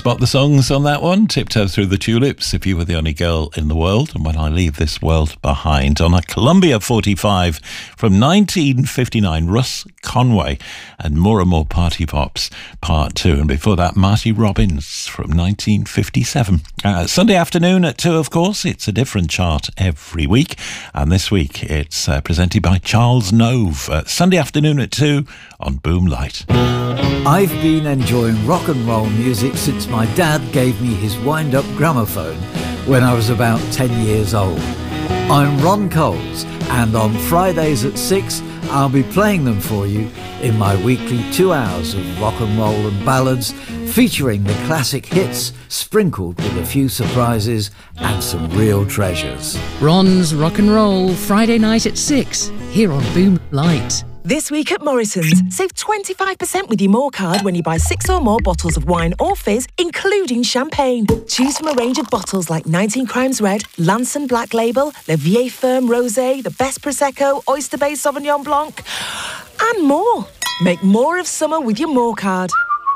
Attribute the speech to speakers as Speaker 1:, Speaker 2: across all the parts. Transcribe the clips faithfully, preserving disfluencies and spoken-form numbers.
Speaker 1: spot the songs on that one. Tiptoe Through the Tulips, If You Were the Only Girl in the World, and When I Leave This World Behind. On a Columbia forty-five from nineteen fifty-nine, Russ Conway and More and More Party Pops Part two. And before that, Marty Robbins from nineteen fifty-seven. Uh, Sunday afternoon at two, of course. It's a different chart every week. And this week it's uh, presented by Charles Nove. Uh, Sunday afternoon at two on Boom Light.
Speaker 2: I've been enjoying rock and roll music since my dad gave me his wind-up gramophone when I was about ten years old. I'm Ron Coles, and on Fridays at six, I'll be playing them for you in my weekly two hours of rock and roll and ballads, featuring the classic hits, sprinkled with a few surprises and some real treasures.
Speaker 3: Ron's Rock and Roll, Friday night at six, here on Boom Light.
Speaker 4: This week at Morrison's, save twenty-five percent with your More card when you buy six or more bottles of wine or fizz, including champagne. Choose from a range of bottles like nineteen Crimes Red, Lanson Black Label, Le Vieille Ferme Rosé, the Best Prosecco, Oyster Bay Sauvignon Blanc, and more. Make more of summer with your More card.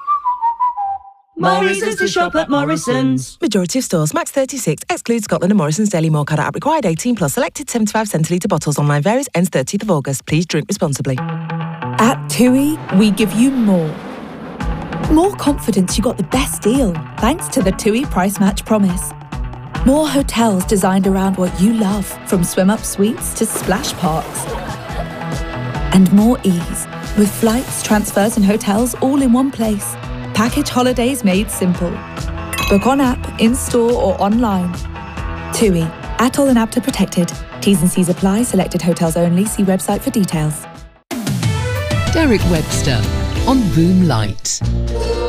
Speaker 5: More reasons to shop at Morrison's.
Speaker 4: Majority of stores, max thirty-six, excludes Scotland and Morrison's Daily More card app required eighteen plus, selected seventy-five centilitre bottles, online varies, ends thirtieth of August. Please drink responsibly.
Speaker 6: At TUI, we give you more. More confidence you got the best deal, thanks to the TUI Price Match Promise. More hotels designed around what you love, from swim-up suites to splash parks. And more ease, with flights, transfers and hotels all in one place. Package holidays made simple. Book on app, in-store or online. TUI. Atoll and APTA protected. T's and C's apply. Selected hotels only. See website for details.
Speaker 3: Derek Webster on Boom Light.